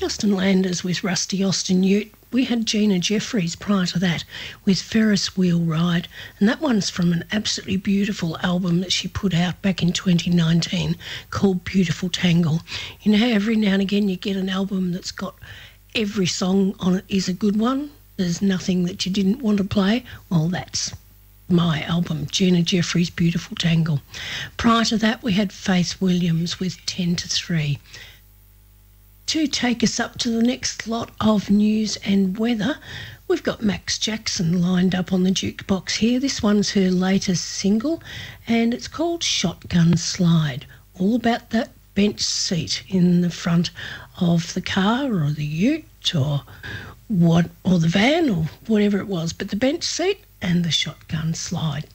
Justin Landers with Rusty Austin Ute. We had Gina Jeffries prior to that with Ferris Wheel Ride, and that one's from an absolutely beautiful album that she put out back in 2019 called Beautiful Tangle. You know how every now and again you get an album that's got every song on it is a good one? There's nothing that you didn't want to play? Well, that's my album, Gina Jeffries' Beautiful Tangle. Prior to that, we had Faith Williams with 10 to 3. To take us up to the next lot of news and weather, we've got Max Jackson lined up on the jukebox here. This one's her latest single, and it's called Shotgun Slide, all about that bench seat in the front of the car or the ute or the van or whatever it was, but the bench seat and the shotgun slide.